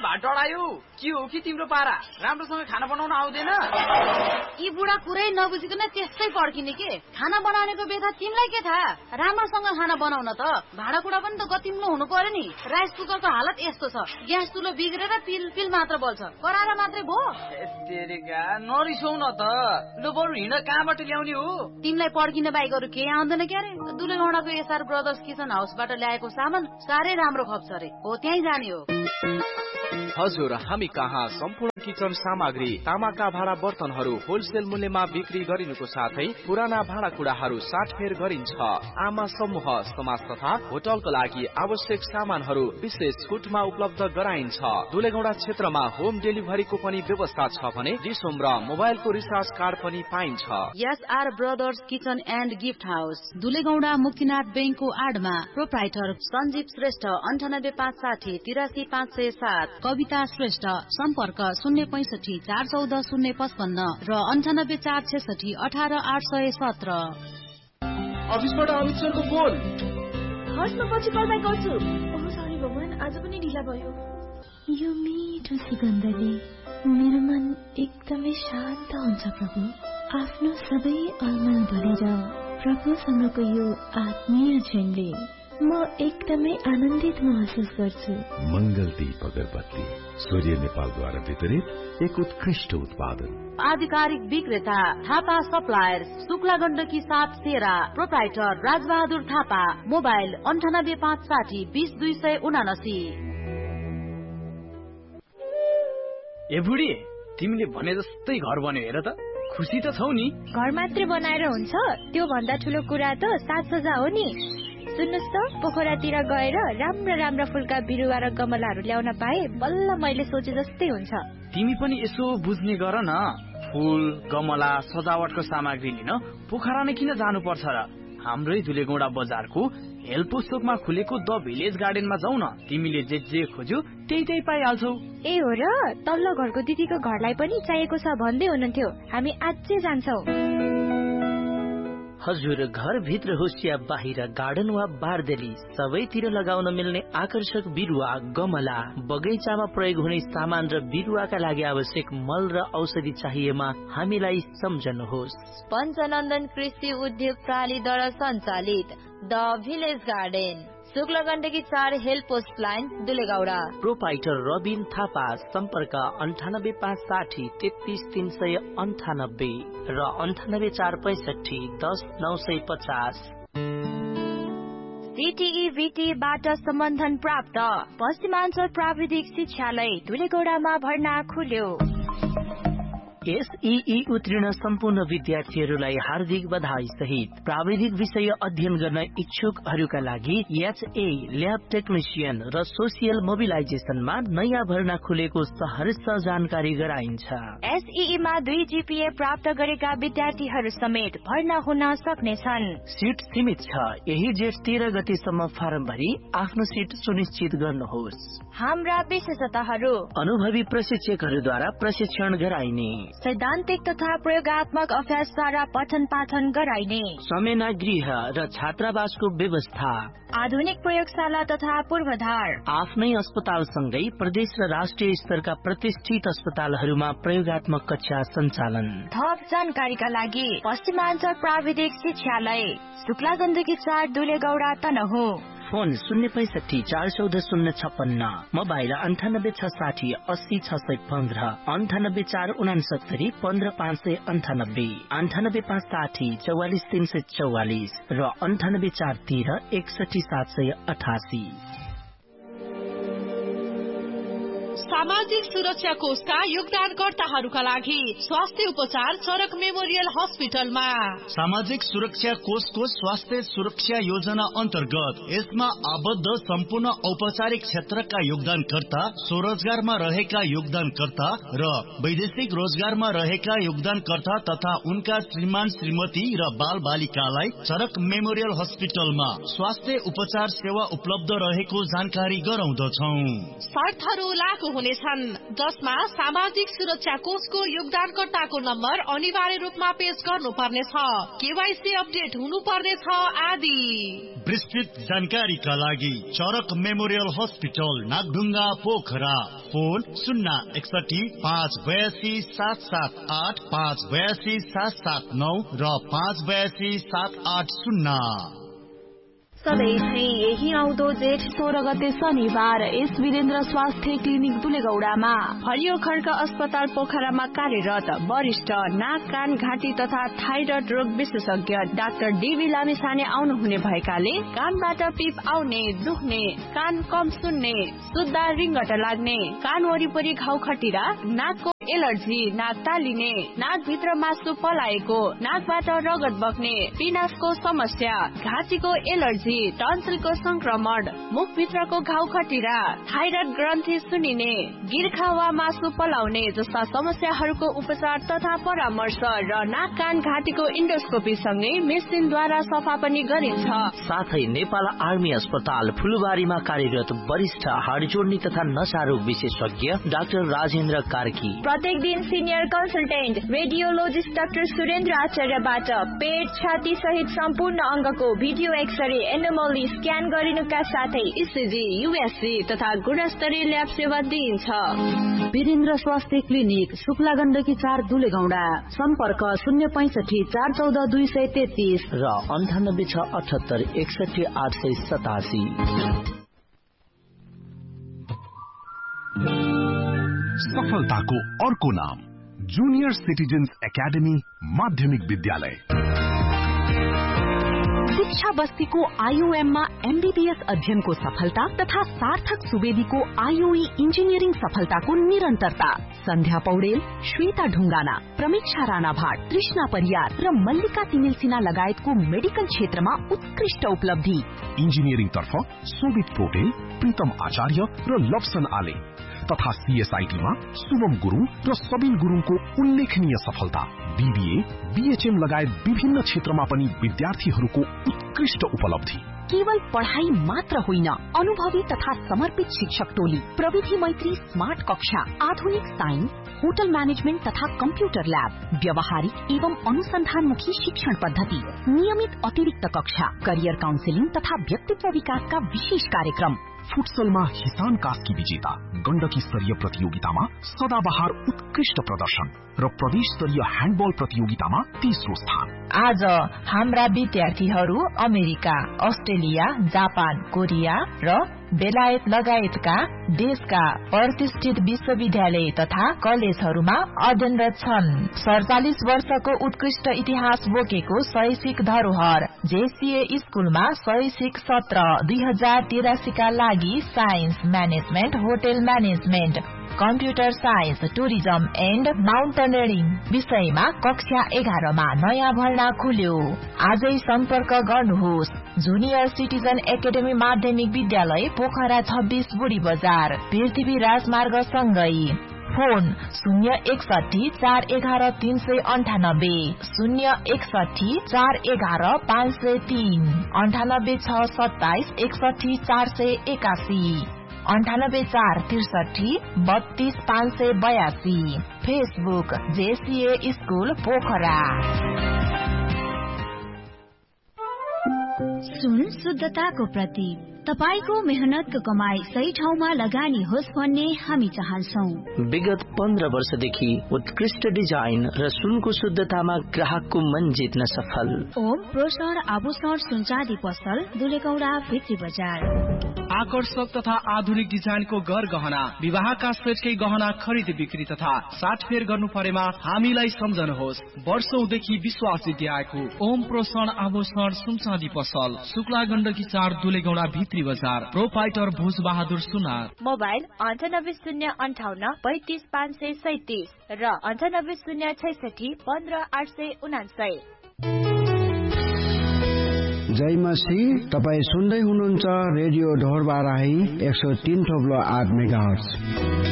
भात डढायो के हो कि तिम्रो पारा राम्रोसँग खाना बनाउन आउँदैन यी बुढा कुरै नबुझिकन त्यस्तै पड्किने के खाना बनाउनेको बेथा तिमीलाई के थाहा राम्रोसँग खाना बनाउन त भाँडाकुँडा पनि त गतिम्लो हुनु पर्यो नि राइस कुकरको हालत यस्तो छ ग्यास चुलो बिग्रेर पिल पिल मात्र बल्छ कराएर मात्रै भो तेरेका नरिसौ न त लु बरु हिँड कहाँबाट ल्याउने हो तिमीलाई पड्किन बाहेक अरू केही आउँदैन क्यारे दुलेगौडाको एसआर ब्रदर्स किचन हाउसबाट ल्याएको सामान साह्रै राम्रो खप्छ रे हो त्यहीँ जाने हो हजुर हामी कहाँ सम्पूर्ण किचन सामग्री तामाका भाँडा बर्तनहरू होलसेल मूल्यमा बिक्री गरिनुको साथै पुराना भाँडाकुँडाहरू साटफेर गरिन्छ आमा समूह समाज तथा होटलको लागि आवश्यक सामानहरू विशेष छुटमा उपलब्ध गराइन्छ दुलेगौडा क्षेत्रमा होम डेलिभरीको पनि व्यवस्था छ भने डिसोम र मोबाइलको रिचार्ज कार्ड पनि पाइन्छ SR brothers kitchen and gift house दुलेगौडा Muktinath बैंकको आडमा प्रोप्राइटर सञ्जीव श्रेष्ठ 9856834507 कविता श्रेष्ठ सम्पर्क 065 414 055 र 98 466 18 817 अफिसबाट अमित सरको फोन हस् म पछि कल ब्याक गर्छु ओह सरी भगवान आज पनि ढिला भयो यो मिठो सुगन्धले मेरो मन एकदमै शान्त हुन्छ प्रभु आफ्नो सबै अलमल भरेर प्रभुसँगको यो आत्मीय क्षणले म एकदमै आनन्दित महसुस गर्छु मंगल दीप अगरबत्ती सूर्य नेपालद्वारा वितरित एक उत्कृष्ट उत्पादन आधिकारिक विक्रेता थापा सप्लायर्स शुक्ला गण्डकी 7 सेरा प्रोप्राइटर राजबहादुर थापा मोबाइल 98560 20279 ए बुढी तिमीले भने जस्तै घर बन्यो हेर त खुसी त छौ नि घर मात्रै बनाएर हुन्छ त्यो भन्दा ठुलो कुरा त साजसज्जा हो नि सुन्नुस् त पोखरातिर गएर राम्रा राम्रा फुलका बिरुवा र गमलाहरू ल्याउन पाए बल्ल मैले सोचे जस्तै हुन्छ तिमी पनि यसो बुझ्ने गर न फूल गमला सजावटको सामग्री लिन पोखरा नै किन जानु पर्छ र हाम्रै दुलेगौडा बजारको हेल्पोस्टोकमा खुलेको द भिलेज गार्डनमा जाऊ न तिमीले जे खोज्यौ त्यही पाइहाल्छौ ए हो र तल्लो घरको दिदीको घरलाई पनि चाहिएको छ भन्दै हुनुहुन्थ्यो हामी आजै जान्छौ हजुर घर भित्र होस् या बाहिर गार्डन वा बारदेली सबैतिर लगाउन मिल्ने आकर्षक बिरुवा गमला बगैँचामा प्रयोग हुने सामान र बिरुवाका लागि आवश्यक मल र औषधि चाहिएमा हामीलाई सम्झनुहोस् पञ्चनन्दन कृषि उद्योग प्रणालीद्वारा सञ्चालित the village garden Shukla Gandaki 4 help post line दुलेगौडा proprietor Rabin Thapa सम्पर्क 98560 33398 र 98465 10950 CTEVT-बाट सम्बन्धन प्राप्त पश्चिमाञ्चल प्राविधिक शिक्षालय दुलेगौडामा भर्ना खुल्यो SEE उत्तीर्ण सम्पूर्ण विद्यार्थीहरूलाई हार्दिक बधाई सहित प्राविधिक विषय अध्ययन गर्न इच्छुकहरूका लागि HA ल्याब टेक्निशियन र सोसियल मोबिलाइजेसनमा नयाँ भर्ना खुलेको सहर्ष जानकारी गराइन्छ SEE मा 2 GPA प्राप्त गरेका विद्यार्थीहरू समेत भर्ना हुन सक्नेछन् सीट सीमित छ यही जेठ 13 गतेसम्म फारम भरी आफ्नो सीट सुनिश्चित गर्नुहोस् हाम्रा विशेषताहरू अनुभवी प्रशिक्षकहरूद्वारा प्रशिक्षण गराइने सैद्धान्तिक तथा प्रयोगात्मक अभ्यासद्वारा पठन पाठन गराइने समेना गृह र छात्रावासको व्यवस्था आधुनिक प्रयोगशाला तथा पूर्वाधार आफ्नै अस्पतालसँगै प्रदेश र राष्ट्रिय स्तरका प्रतिष्ठित अस्पतालहरूमा प्रयोगात्मक कक्षा सञ्चालन थप जानकारीका लागि पश्चिमाञ्चल प्राविधिक शिक्षालय शुक्ला गण्डकी 4 दुलेगौडा तनहुँ फोन 065 414 056 मोबाइल 9860 80 615 98469 15598 98560 44 344 र 98413 61 788 सामाजिक सुरक्षा कोषका योगदानकर्ताहरूका लागि स्वास्थ्य उपचार चरक मेमोरियल हस्पिटलमा सामाजिक सुरक्षा कोषको स्वास्थ्य सुरक्षा योजना अन्तर्गत यसमा आबद्ध सम्पूर्ण औपचारिक क्षेत्रका योगदानकर्ता स्वरोजगारमा रहेका योगदानकर्ता र वैदेशिक रोजगारमा रहेका योगदानकर्ता तथा उनका श्रीमान श्रीमती र बाल बालिकालाई चरक मेमोरियल हस्पिटलमा स्वास्थ्य उपचार सेवा उपलब्ध रहेको जानकारी गराउँदछौं। शर्तहरू लागू हुनेछन्, जसमा सामाजिक सुरक्षा कोषको योगदानकर्ताको नम्बर अनिवार्य रूपमा पेश गर्नुपर्नेछ, केवाईसी अपडेट हुनुपर्नेछ आदि। विस्तृत जानकारीका लागि चरक memorial hospital Nagdhunga Pokhara, phone 061-582-778, 582-779 र 582-780। सधैँ यही आउँदो जेठ 16 गते शनिबार एस वीरेन्द्र स्वास्थ्य क्लिनिक दुलेगौडामा हरियो खड्क अस्पताल पोखरामा कार्यरत वरिष्ठ नाक कान घाँटी तथा थाइरोइड रोग विशेषज्ञ डाक्टर डीबी लामिछाने आउनुहुने भएकाले कानबाट पिप आउने, दुख्ने, कान कम सुन्ने, सुत्दा रिङ्गट लाग्ने, कान वरिपरि घाउ खटिरा, नाकको एलर्जी, नाक तालिने, नाकभित्र मासु पलाएको, नाकबाट रगत बग्ने, पिनासको समस्या, घाँटीको एलर्जी, टन्सिलको संक्रमण, मुखभित्रको घाउ खटिरा, थाइरोइड ग्रन्थि सुनिने, गिर्खा वा मासु पलाउने जस्ता समस्याहरूको उपचार तथा परामर्श र नाक कान घाँटीको इन्डोस्कोपी सँगै मेसिनद्वारा सफा पनि गरिन्छ। साथै नेपाल आर्मी अस्पताल फुलबारीमा कार्यरत वरिष्ठ हाड जोड्ने तथा नसा रोग विशेषज्ञ डाक्टर राजेन्द्र कार्की, प्रत्येक दिन senior consultant radiologist doctor Surendra आचार्यबाट पेट, छाती सहित सम्पूर्ण अङ्गको भिडियो एक्सरे, एनोमली स्क्यान गरिनुका साथै इसिजी, युएसजी तथा गुणस्तरीय ल्याब सेवा दिइन्छ। वीरेन्द्र स्वास्थ्य क्लिनिक, शुक्ला गण्डकी 4 दुलेगौडा, सम्पर्क 065-414-233 र 98-678-61-887। सफलताको अर्को नाम जूनियर सिटिजन्स एकाडेमी माध्यमिक विद्यालय। शिक्षा बस्तीको आईओएममा एमबीबीएस अध्ययनको सफलता तथा सार्थक सुवेदीको आईओई इन्जिनियरिङ सफलताको निरन्तरता। सन्ध्या पौडेल, श्वेता ढुङ्गाना, प्रमीक्षा राणा भाट, कृष्णा परियार र मल्लिका तिमिल सिन्हा लगायतको मेडिकल क्षेत्रमा उत्कृष्ट उपलब्धि। इन्जिनियरिङ तर्फ सोभित पोटेल, प्रीतम आचार्य र लप्सन आले तथा सीएसआईटीमा शुभम गुरुङ र सबिन गुरुङको उल्लेखनीय सफलता। बीबीए, बीएचएम लगायत विभिन्न क्षेत्रमा पनि विद्यार्थीहरूको उत्कृष्ट उपलब्धि। केवल पढ़ाई मात्र होइन, अनुभवी तथा समर्पित शिक्षक टोली, प्रविधि मैत्री स्मार्ट कक्षा, आधुनिक साइन्स, होटल मैनेजमेंट तथा कंप्यूटर लैब, व्यवहारिक एवं अनुसंधानमुखी शिक्षण पद्धति, नियमित अतिरिक्त कक्षा, करियर काउन्सिलिङ तथा व्यक्तित्व विकासका विशेष कार्यक्रम। फुटसलमा हिसान कास्की विजेता, गण्डकी स्तरीय प्रतियोगितामा सदाबहार उत्कृष्ट प्रदर्शन र प्रदेश स्तरीय ह्यान्डबल प्रतियोगितामा 30औं स्थान। आज हाम्रा विद्यार्थीहरू अमेरिका, अस्ट्रेलिया, जापान, कोरिया र बेलायत लगायतका देशका प्रतिष्ठित विश्वविद्यालय तथा कलेजहरूमा अध्ययनरत छन्। 47 वर्षको उत्कृष्ट इतिहास बोकेको शैक्षिक धरोहर जेसीए स्कूलमा शैक्षिक सत्र 2083 का लागि science, management, hotel management, computer science, tourism and mountaineering विषयमा कक्षा 11 मा नयाँ भर्ना खुल्यो। आजै सम्पर्क गर्नुहोस्। जुनियर सिटिजन एकाडेमी माध्यमिक विद्यालय पोखरा 26 बुढी बजार, पृथ्वी राजमार्ग सँगै। Phone 061-411-398, 061-411-503, 98-627-61-481, 98-463-32-582। Facebook JCA school Pokhara. सुन शुद्धताको प्रतीक, तपाईको मेहनतको कमाई सही ठाउँमा लगानी होस् भन्ने हामी चाहन्छौं। विगत 15 वर्षदेखि उत्कृष्ट डिजाइन र सुनको शुद्धतामा ग्राहकको मन जित्न सफल ओम प्रोसर आभूषण सुनचाँदी पसल, दुलेगौडा, भित्री बजार। आकर्षक तथा आधुनिक डिजाइनको घर गहना, विवाहका सेटकै गहना खरिद बिक्री तथा साटफेर गर्नु परेमा हामीलाई सम्झनुहोस्। वर्षौंदेखि विश्वास जित्याएको ओम प्रोसर आभूषण सुनचाँदी पसल, शुक्ला गण्डकी 4 दुलेगौडा, भित्री बजार। प्रोपाइटर भुज बहादुर सुनार। मोबाइल 9809355537 र 9806615899। जय मसी, तपाईँ सुन्दै हुनुहुन्छ रेडियो ढोरबाराही 103.8 मेगाहर्ट्ज।